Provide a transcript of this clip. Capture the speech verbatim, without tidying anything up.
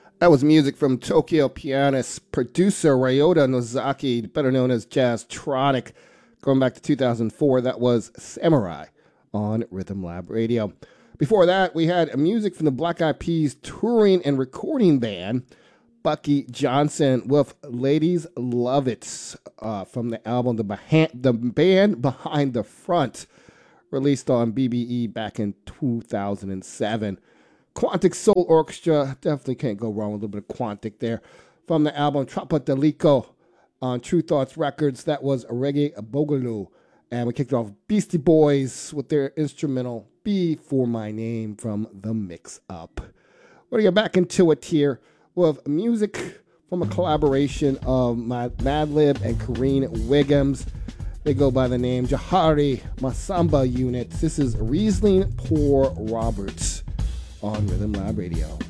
That was music from Tokyo pianist producer Ryota Nozaki, better known as Jazztronic. Going back to two thousand four, that was Samurai on Rhythm Lab Radio. Before that, we had music from the Black Eyed Peas touring and recording band, Bucky Johnson, with Ladies Love It, uh, from the album the, Beha- the Band Behind the Front, released on B B E back in two thousand seven. Quantic Soul Orchestra, definitely can't go wrong with a little bit of Quantic there. From the album Troppa Delico on True Thoughts Records, that was Reggae Boogaloo. And we kicked off Beastie Boys with their instrumental Be For My Name from The Mix Up. We're going to get back into it here with music from a collaboration of Madlib and Kareen Wiggins. They go by the name Jahari Masamba Units. This is Riesling Pour Roberts on Rhythm Lab Radio.